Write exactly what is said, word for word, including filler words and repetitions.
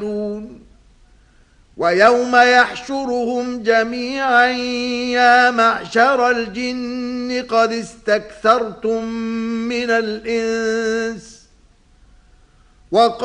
ويوم يحشرهم جميعا يا معشر الجن قد استكثرتم من الإنس